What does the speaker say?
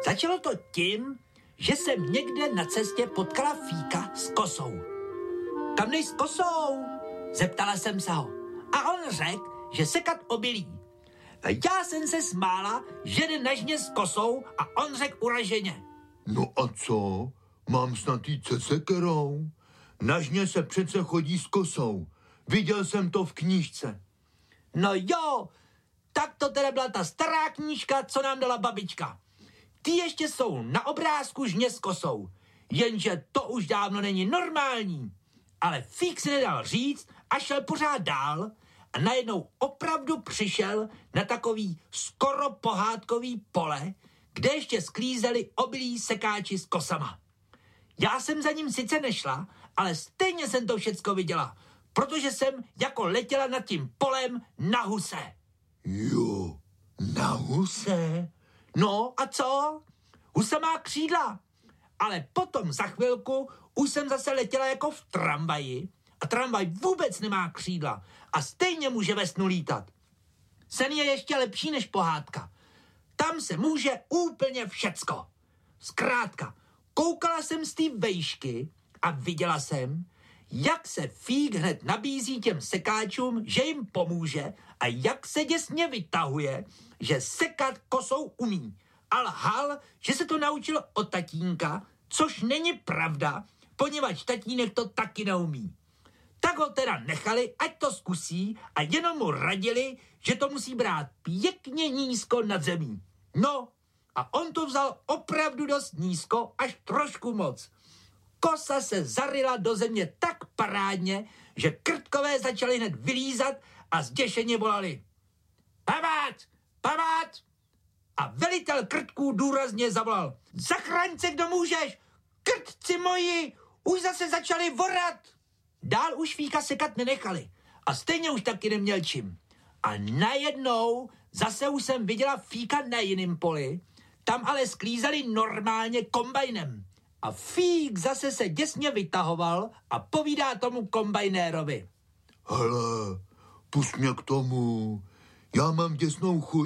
Začalo to tím, že jsem někde na cestě potkala Fíka s kosou. Kam jdeš s kosou? Zeptala jsem se ho. A on řekl, že sekat obilí. Já jsem se smála, že jde na žně s kosou a on řekl uraženě. No a co? Mám snad jít se sekerou? Na žně se přece chodí s kosou. Viděl jsem to v knížce. No jo, tak to teda byla ta stará knížka, co nám dala babička. Ty ještě jsou na obrázku žně s kosou, jenže to už dávno není normální. Ale Fík si nedal říct a šel pořád dál a najednou opravdu přišel na takový skoro pohádkový pole, kde ještě sklízeli obilí sekáči s kosama. Já jsem za ním sice nešla, ale stejně jsem to všecko viděla, protože jsem jako letěla nad tím polem na huse. Jo, na huse? No a co? Husa má křídla. Ale potom za chvilku už jsem zase letěla jako v tramvaji a tramvaj vůbec nemá křídla a stejně může ve snu lítat. Sen je ještě lepší než pohádka. Tam se může úplně všecko. Zkrátka, koukala jsem z té vejšky a viděla jsem, jak se Fík hned nabízí těm sekáčům, že jim pomůže a jak se děsně vytahuje, že sekat kosou umí. A lhal, že se to naučil od tatínka, což není pravda, poněvadž tatínek to taky neumí. Tak ho teda nechali, ať to zkusí a jenom mu radili, že to musí brát pěkně nízko nad zemí. No a on to vzal opravdu dost nízko, až trošku moc. Kosa se zaryla do země tak parádně, že krtkové začali hned vylízat a zděšeně volali. Památ! Památ! A velitel krtků důrazně zavolal. Zachraň se, kdo můžeš! Krtci moji! Už zase začali vorat! Dál už Fíka sekat nenechali a stejně už taky neměl čím. A najednou zase už jsem viděla Fíka na jiném poli, tam ale sklízeli normálně kombajnem. A Fík zase se děsně vytahoval a povídá tomu kombajnérovi. Hele, pust mě k tomu. Já mám děsnou chuť